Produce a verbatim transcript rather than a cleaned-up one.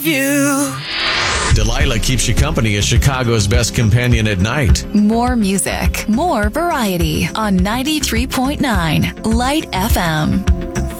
You. Delilah keeps you company as Chicago's best companion at night. More music, more variety on ninety-three point nine Light F M.